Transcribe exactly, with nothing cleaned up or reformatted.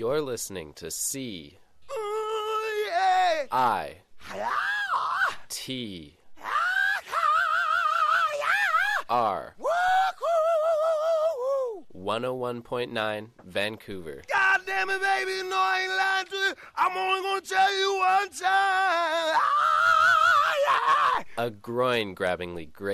You're listening to C Ooh, yeah. I Ah, T ah, ah, R woo, woo, woo, woo. one oh one point nine Vancouver. God damn it, baby, you know I ain't lying to you. I'm only gonna tell you one time. Ah, yeah. A groin-grabbingly great